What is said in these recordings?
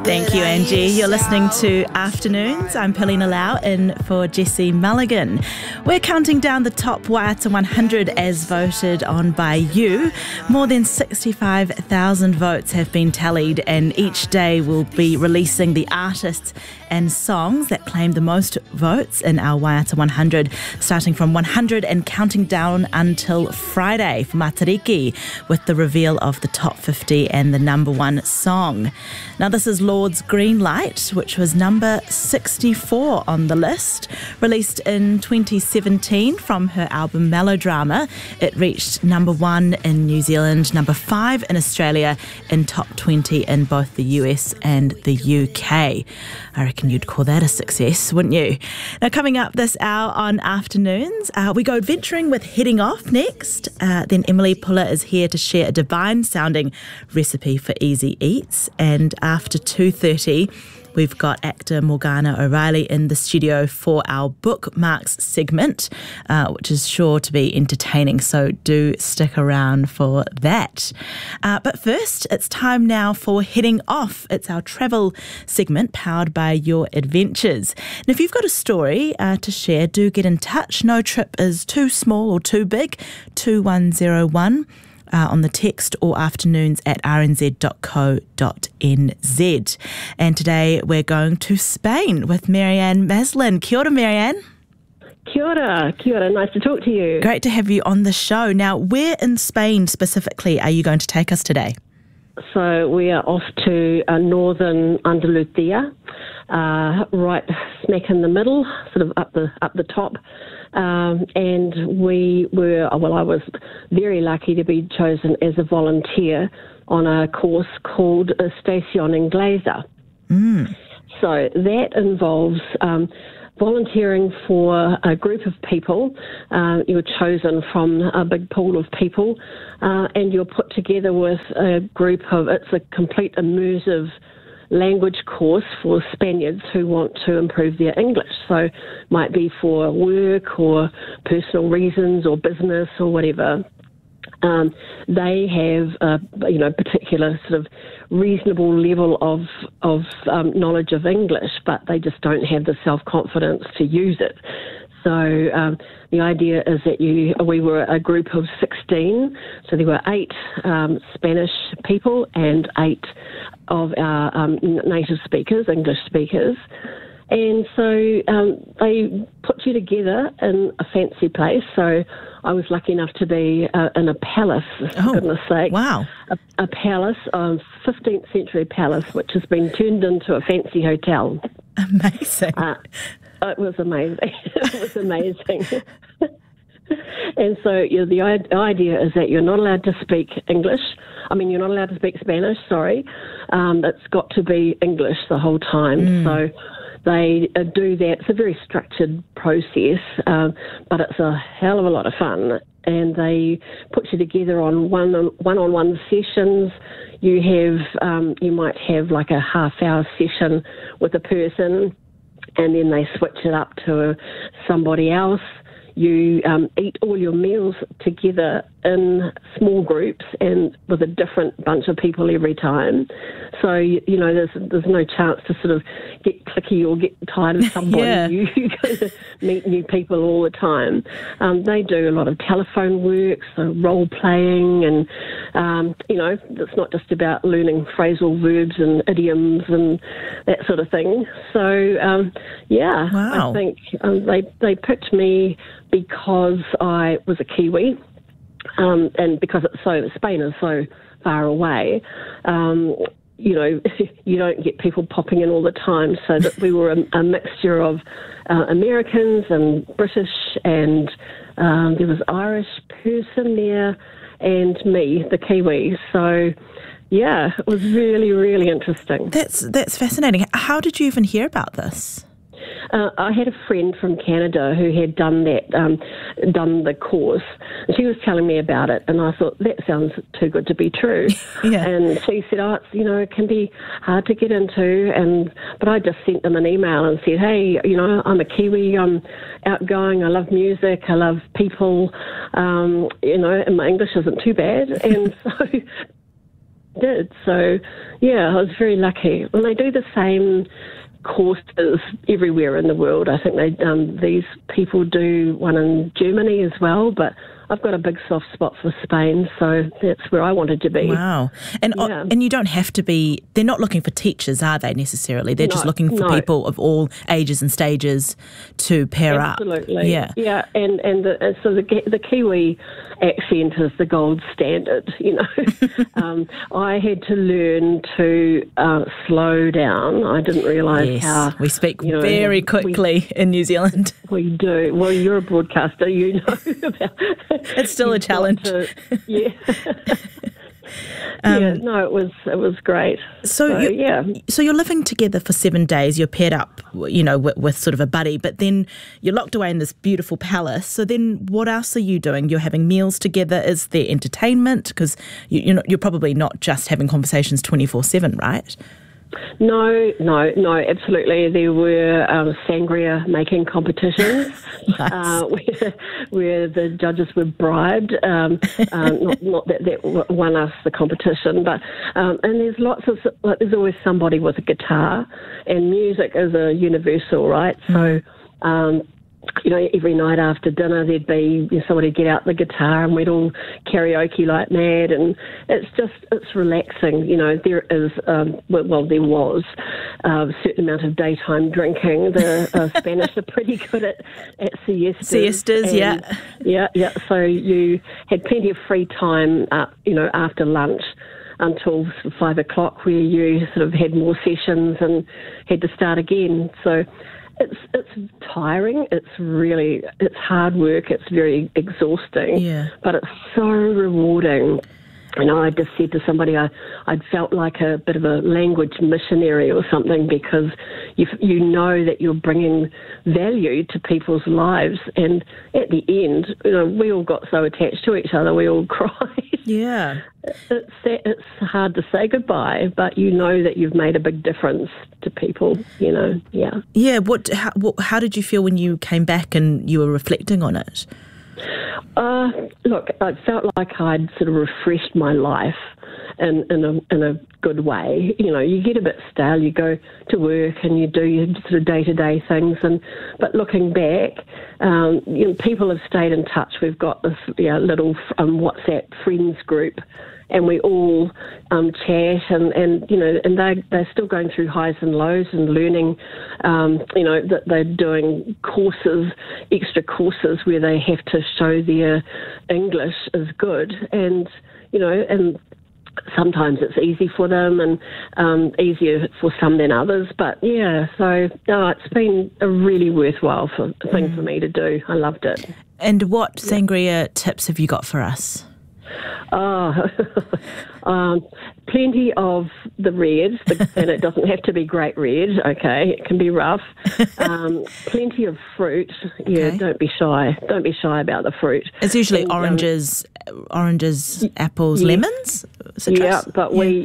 Thank you, Angie. You're listening to Afternoons. I'm Pilina Lau in for Jesse Mulligan. We're counting down the top Waiata 100 as voted on by you. More than 65,000 votes have been tallied, and each day we'll be releasing the artists and songs that claim the most votes in our Waiata 100, starting from 100 and counting down until Friday for Matariki, with the reveal of the top 50 and the number one song. Now, this is Lord's Green Light, which was number 64 on the list. Released in 2017 from her album Melodrama, it reached number 1 in New Zealand, number 5 in Australia, and top 20 in both the US and the UK. I reckon you'd call that a success, wouldn't you? Now, coming up this hour on Afternoons, we go adventuring with Heading Off next. Then Emily Puller is here to share a divine-sounding recipe for easy eats. And after 2:30, we've got actor Morgana O'Reilly in the studio for our Bookmarks segment, which is sure to be entertaining, so do stick around for that. But first, it's time now for Heading Off. It's our travel segment powered by your adventures. And if you've got a story to share, do get in touch. No trip is too small or too big. 2101. On the text or afternoons@rnz.co.nz. And today we're going to Spain with Marianne Maslin. Kia ora, Marianne. Kia ora, nice to talk to you. Great to have you on the show. Now, where in Spain specifically are you going to take us today? So we are off to northern Andalusia, right smack in the middle, sort of up the top. And I was very lucky to be chosen as a volunteer on a course called Estación Inglesa. So that involves volunteering for a group of people. You're chosen from a big pool of people, and you're put together with a group of, it's a complete immersive language course for Spaniards who want to improve their English. So might be for work or personal reasons or business or whatever. They have a particular sort of reasonable level of knowledge of English, but they just don't have the self-confidence to use it. So the idea is that we were a group of 16, so there were 8 Spanish people and 8 of our native speakers, English speakers. And so they put you together in a fancy place. So I was lucky enough to be in a palace, for goodness sake. Wow. A palace, a 15th century palace, which has been turned into a fancy hotel. Amazing. It was amazing. It was amazing. And so the idea is that you're not allowed to speak English. You're not allowed to speak Spanish, sorry. It's got to be English the whole time. So they do that. It's a very structured process, but it's a hell of a lot of fun. And they put you together on one-on-one sessions. You might have like a half-hour session with a person, and then they switch it up to somebody else. You eat all your meals together in small groups and with a different bunch of people every time. So, there's no chance to sort of get cliquey or get tired of somebody. Yeah. You go to meet new people all the time. They do a lot of telephone work, so role-playing, and, it's not just about learning phrasal verbs and idioms and that sort of thing. So, Wow. I think they picked me because I was a Kiwi, and because Spain is so far away, you don't get people popping in all the time, so that we were a mixture of Americans and British, and there was Irish person there, and me, the Kiwi. So, yeah, it was really, really interesting. That's fascinating. How did you even hear about this? I had a friend from Canada who had done the course, and she was telling me about it, and I thought, that sounds too good to be true. Yeah. And she said, it can be hard to get into, but I just sent them an email and said, hey, I'm a Kiwi, I'm outgoing, I love music, I love people, and my English isn't too bad, and so did. So, yeah, I was very lucky. And they do the same courses everywhere in the world. I think these people do one in Germany as well, but I've got a big soft spot for Spain, so that's where I wanted to be. Wow. And you don't have to be, they're not looking for teachers, are they, necessarily? They're just looking for people of all ages and stages to pair up. Absolutely. Yeah, and so the Kiwi accent is the gold standard, I had to learn to slow down. I didn't realise how... we speak very quickly in New Zealand. We do. Well, you're a broadcaster, you know about... It's still a challenge. It was great. So you're living together for 7 days. You're paired up, with sort of a buddy. But then you're locked away in this beautiful palace. So then, what else are you doing? You're having meals together. Is there entertainment? Because you're probably not just having conversations 24/7, right? No, absolutely. There were sangria making competitions where the judges were bribed. Not that won us the competition, but and there's there's always somebody with a guitar, and music is a universal, right? So. Every night after dinner there'd be somebody get out the guitar and we'd all karaoke like mad, and it's relaxing. There is, there was a certain amount of daytime drinking. The Spanish are pretty good at siestas. Siestas, Yeah. So you had plenty of free time, after lunch until 5 o'clock, where you sort of had more sessions and had to start again. So it's tiring. It's hard work. It's very exhausting, but it's so rewarding. I just said to somebody, I'd felt like a bit of a language missionary or something, because you know that you're bringing value to people's lives. And at the end, we all got so attached to each other, we all cried. Yeah. It's hard to say goodbye, but you know that you've made a big difference to people, yeah. Yeah, how did you feel when you came back and you were reflecting on it? Look, I felt like I'd sort of refreshed my life in a good way. You get a bit stale. You go to work and you do your sort of day-to-day things, but looking back, people have stayed in touch. We've got this little WhatsApp friends group, and we all chat, and they're still going through highs and lows and learning, that they're doing extra courses where they have to show their English is good, and sometimes it's easy for them and easier for some than others. But it's been a really worthwhile thing for me to do. I loved it. And what sangria tips have you got for us? Plenty of the reds, and it doesn't have to be great red, okay? It can be rough. Plenty of fruit. Yeah, okay. Don't be shy about the fruit. It's usually oranges, apples, lemons, citrus? Yeah, but we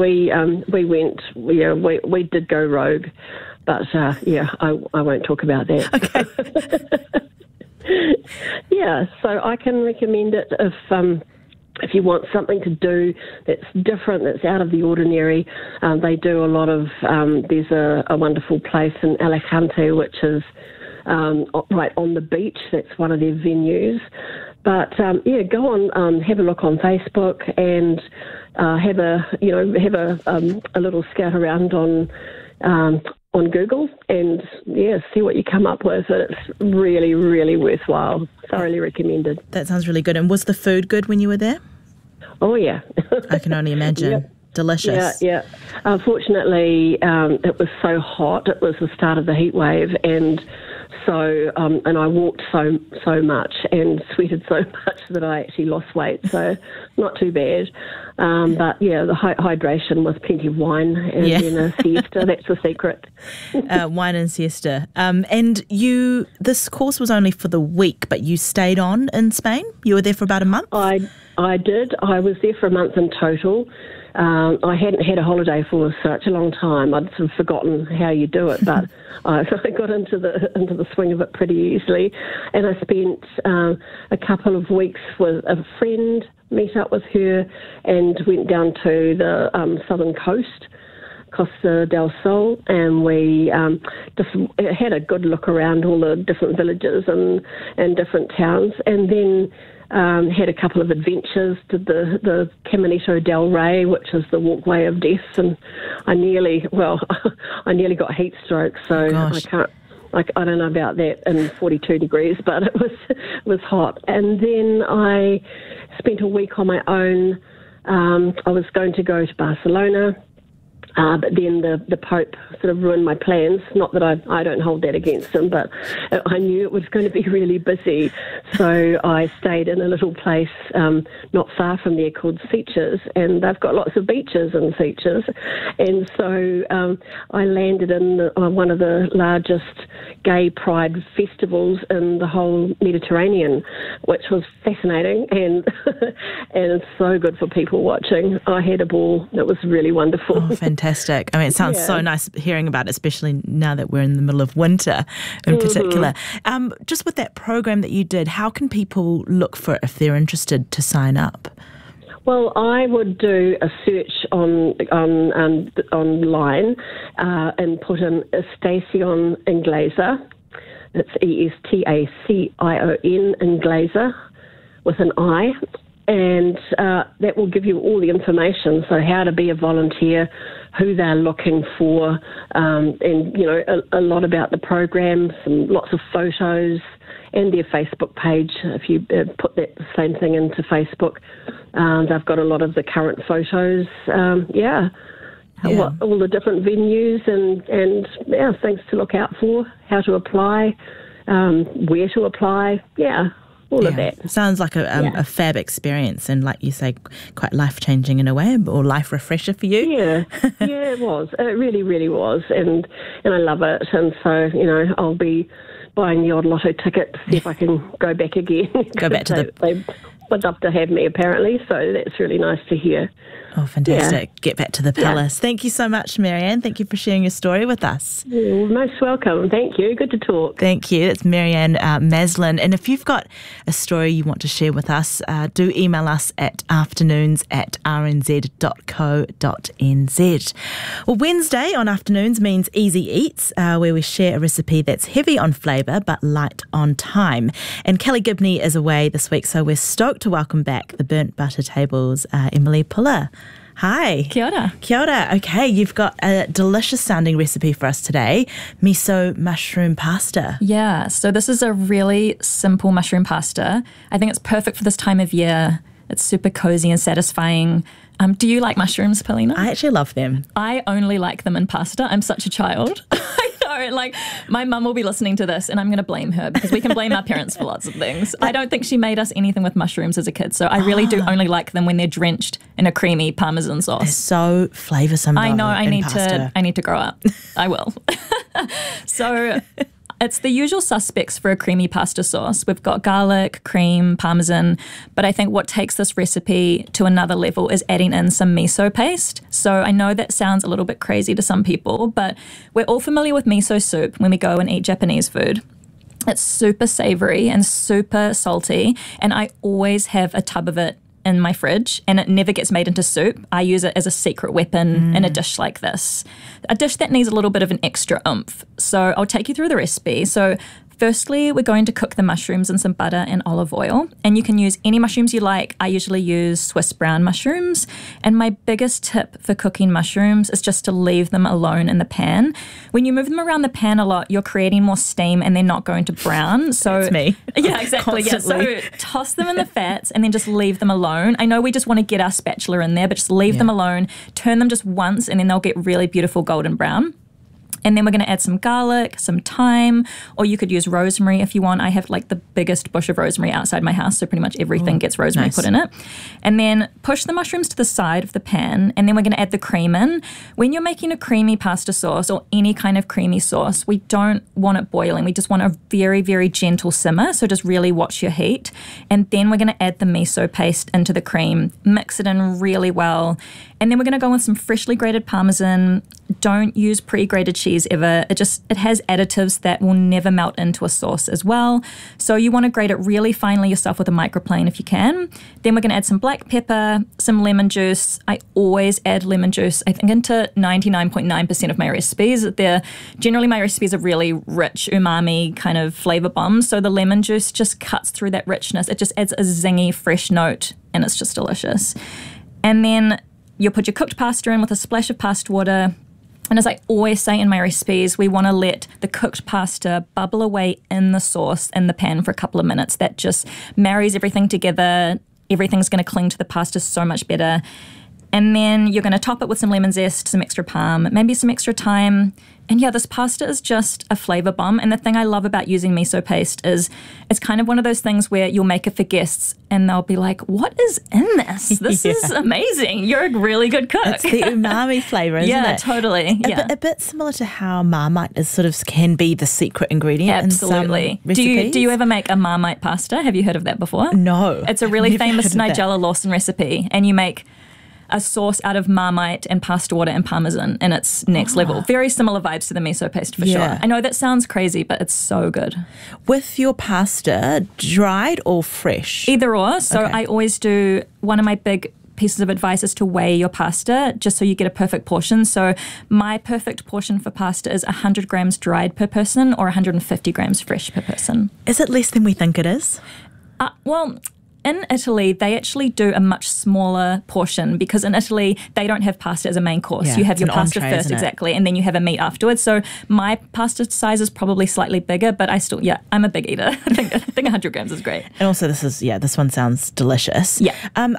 did go rogue, but I won't talk about that. Okay. Yeah, so I can recommend it if you want something to do that's different, that's out of the ordinary. They do a lot of, there's a wonderful place in Alicante, which is right on the beach. That's one of their venues. But go on, have a look on Facebook and have a little scout around on Google and see what you come up with. It's really, really worthwhile. Thoroughly recommended. That sounds really good. And was the food good when you were there? Oh yeah. I can only imagine. Yep. Delicious. Yeah. Unfortunately, it was so hot. It was the start of the heat wave, and so and I walked so much and sweated so much that I actually lost weight. So not too bad. But the hydration with plenty of wine and then a siesta. That's the secret. Wine and siesta. And this course was only for the week, but you stayed on in Spain. You were there for about a month. I did. I was there for a month in total. I hadn't had a holiday for such a long time. I'd sort of forgotten how you do it, but I got into the swing of it pretty easily. And I spent a couple of weeks with a friend meet up with her and went down to the southern coast, Costa del Sol, and we just had a good look around all the different villages and different towns, and then had a couple of adventures, did the Caminito del Rey, which is the walkway of death, and I nearly got heat stroke, so I don't know about that in 42 degrees, but it was hot. And then I spent a week on my own. I was going to go to Barcelona, but then the Pope sort of ruined my plans. Not that I don't hold that against him, but I knew it was going to be really busy. So I stayed in a little place not far from there called Sitges, and they've got lots of beaches in Sitges. And so I landed in one of the largest gay pride festivals in the whole Mediterranean, which was fascinating and and so good for people watching. I had a ball. It was really wonderful. Oh, fantastic. I mean, it sounds so nice hearing about it, especially now that we're in the middle of winter in particular. Just with that program that you did, how can people look for it if they're interested to sign up? Well, I would do a search online and put in Estación Inglesa. It's Estacion Inglesa with an I. And that will give you all the information, so how to be a volunteer, who they're looking for, and, you know, a lot about the program, lots of photos, and their Facebook page. If you put that same thing into Facebook, they've got a lot of the current photos, all the different venues and things to look out for, how to apply, where to apply, all of that. Sounds like a fab experience, and like you say, quite life-changing in a way, or life refresher for you. Yeah, it was. It really, really was, and I love it. And so, you know, I'll be buying the odd lotto ticket to see if I can go back again. Go back to they would love to have me, apparently, so that's really nice to hear. Oh, fantastic. Yeah. Get back to the palace. Thank you so much, Marianne. Thank you for sharing your story with us. You're most welcome. Thank you. Good to talk. Thank you. It's Marianne Maslin. And if you've got a story you want to share with us, do email us at afternoons@rnz.co.nz. Well, Wednesday on Afternoons means Easy Eats, where we share a recipe that's heavy on flavour but light on time. And Kelly Gibney is away this week, so we're stoked to welcome back the Burnt Butter Table's Emily Puller. Hi. Kia ora. Kia ora. Okay, you've got a delicious sounding recipe for us today, miso mushroom pasta. Yeah, so this is a really simple mushroom pasta. I think it's perfect for this time of year. It's super cozy and satisfying. Do you like mushrooms, Paulina? I actually love them. I only like them in pasta. I'm such a child. I know, like, my mum will be listening to this and I'm going to blame her because we can blame our parents for lots of things. I don't think she made us anything with mushrooms as a kid, so I really do only like them when they're drenched in a creamy Parmesan sauce. They're so flavoursome. I know, I need to grow up. I will. So it's the usual suspects for a creamy pasta sauce. We've got garlic, cream, Parmesan, but I think what takes this recipe to another level is adding in some miso paste. So I know that sounds a little bit crazy to some people, but we're all familiar with miso soup when we go and eat Japanese food. It's super savoury and super salty, and I always have a tub of it in my fridge, and it never gets made into soup. I use it as a secret weapon in a dish like this. A dish that needs a little bit of an extra oomph. So I'll take you through the recipe. So firstly, we're going to cook the mushrooms in some butter and olive oil, and you can use any mushrooms you like. I usually use Swiss brown mushrooms, and my biggest tip for cooking mushrooms is just to leave them alone in the pan. When you move them around the pan a lot, you're creating more steam and they're not going to brown. So that's me. Yeah, exactly. Yeah. So toss them in the fats and then just leave them alone. I know we just want to get our spatula in there, but just leave them alone. Turn them just once and then they'll get really beautiful golden brown. And then we're going to add some garlic, some thyme, or you could use rosemary if you want. I have like the biggest bush of rosemary outside my house, so pretty much everything gets rosemary put in it. And then push the mushrooms to the side of the pan, and then we're going to add the cream in. When you're making a creamy pasta sauce or any kind of creamy sauce, we don't want it boiling. We just want a very, very gentle simmer, so just really watch your heat. And then we're going to add the miso paste into the cream, mix it in really well. And then we're going to go with some freshly grated Parmesan. Don't use pre-grated cheese cheese ever. It has additives that will never melt into a sauce as well. So you want to grate it really finely yourself with a microplane if you can. Then we're going to add some black pepper, some lemon juice. I always add lemon juice, I think, into 99.9% of my recipes. Generally, my recipes are really rich, umami kind of flavor bombs. So the lemon juice just cuts through that richness. It just adds a zingy, fresh note, and it's just delicious. And then you'll put your cooked pasta in with a splash of pasta water. And as I always say in my recipes, we want to let the cooked pasta bubble away in the sauce in the pan for a couple of minutes. That just marries everything together. Everything's going to cling to the pasta so much better. And then you're going to top it with some lemon zest, some extra parm, maybe some extra thyme. And yeah, this pasta is just a flavor bomb. And the thing I love about using miso paste is it's kind of one of those things where you'll make it for guests and they'll be like, what is in this? This is amazing. You're a really good cook. It's the umami flavour, isn't it? Yeah, totally. A bit similar to how Marmite is can be the secret ingredient in some recipes. Do you ever make a Marmite pasta? Have you heard of that before? No. It's a really famous Nigella Lawson recipe. And you make a sauce out of Marmite and pasta water and Parmesan, and it's next level. Very similar vibes to the miso paste for sure. I know that sounds crazy, but it's so good. With your pasta, dried or fresh? Either or. So I always do, one of my big pieces of advice is to weigh your pasta just so you get a perfect portion. So my perfect portion for pasta is 100 grams dried per person or 150 grams fresh per person. Is it less than we think it is? Well, in Italy, they actually do a much smaller portion because in Italy, they don't have pasta as a main course. Yeah, you have your pasta entree, first, exactly, and then you have a meat afterwards. So my pasta size is probably slightly bigger, but I'm a big eater. I think 100 grams is great. And also this one sounds delicious. Yeah. I'm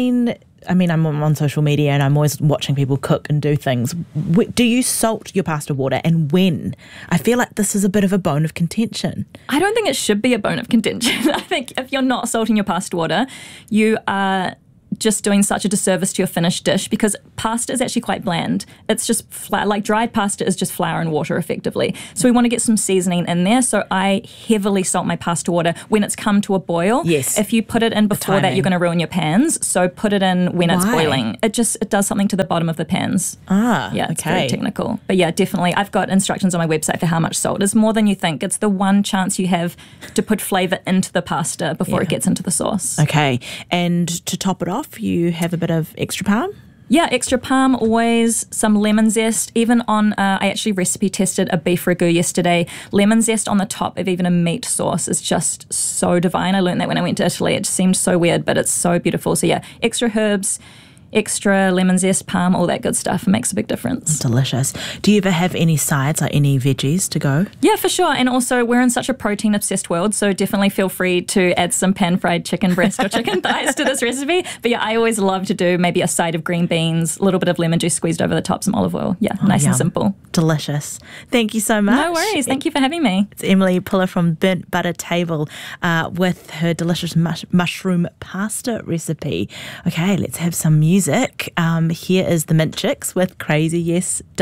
on social media and I'm always watching people cook and do things. Do you salt your pasta water and when? I feel like this is a bit of a bone of contention. I don't think it should be a bone of contention. I think if you're not salting your pasta water, you are just doing such a disservice to your finished dish because pasta is actually quite bland. It's just like dried pasta is just flour and water effectively. So we want to get some seasoning in there. So I heavily salt my pasta water when it's come to a boil. Yes. If you put it in before that, you're going to ruin your pans. So put it in when it's boiling. It does something to the bottom of the pans. Yeah, it's very technical. But yeah, definitely. I've got instructions on my website for how much salt. It's more than you think. It's the one chance you have to put flavour into the pasta before it gets into the sauce. Okay. And to top it off, you have a bit of extra parm? Yeah, extra parm always, some lemon zest. Even on, I actually recipe tested a beef ragu yesterday. Lemon zest on the top of even a meat sauce is just so divine. I learned that when I went to Italy. It just seemed so weird, but it's so beautiful. So yeah, extra herbs, extra lemon zest, parm, all that good stuff. It makes a big difference. Delicious. Do you ever have any sides, like any veggies to go? Yeah, for sure. And also, we're in such a protein-obsessed world, so definitely feel free to add some pan-fried chicken breast or chicken thighs to this recipe. But yeah, I always love to do maybe a side of green beans, a little bit of lemon juice squeezed over the top, some olive oil. Yeah, nice and simple. Delicious. Thank you so much. No worries. Thank you for having me. It's Emily Puller from Burnt Butter Table with her delicious mushroom pasta recipe. Okay, let's have some music. Here is the Mint Chicks with Crazy Yes